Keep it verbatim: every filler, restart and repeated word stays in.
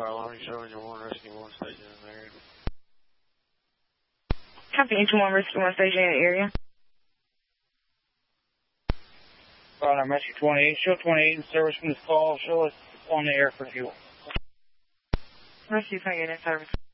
fire alarm showing you one rescue one station in the area. Copy, H one rescue one station in the area. Fire alarm rescue twenty-eight, show twenty-eight in service from this call. Show us on the air for fuel. Rescue twenty-eight in service.